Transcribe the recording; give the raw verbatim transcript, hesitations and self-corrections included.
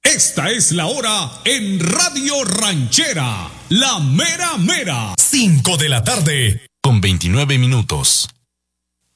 Esta es la hora en Radio Ranchera, la mera mera. cinco de la tarde con veintinueve minutos.